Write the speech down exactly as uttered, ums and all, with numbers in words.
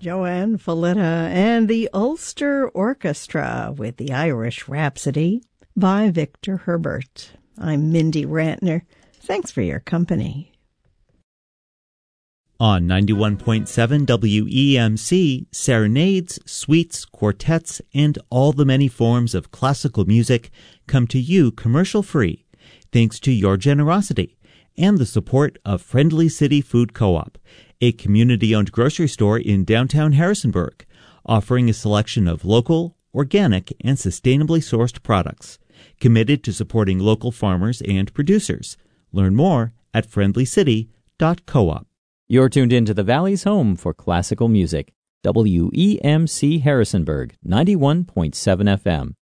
Joanne Falletta and the Ulster Orchestra with the Irish Rhapsody by Victor Herbert. I'm Mindy Rantner. Thanks for your company. On ninety-one point seven W E M C, serenades, suites, quartets, and all the many forms of classical music come to you commercial-free, thanks to your generosity and the support of Friendly City Food Co-op, a community-owned grocery store in downtown Harrisonburg, offering a selection of local, organic, and sustainably sourced products, committed to supporting local farmers and producers. Learn more at friendly city dot coop. You're tuned in to the Valley's home for classical music, W E M C Harrisonburg, ninety-one point seven F M.